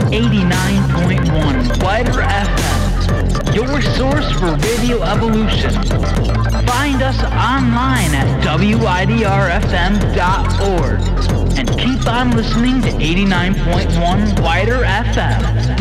89.1 Wider FM, your source for radio evolution. Find us online at widrfm.org and keep on listening to 89.1 Wider FM.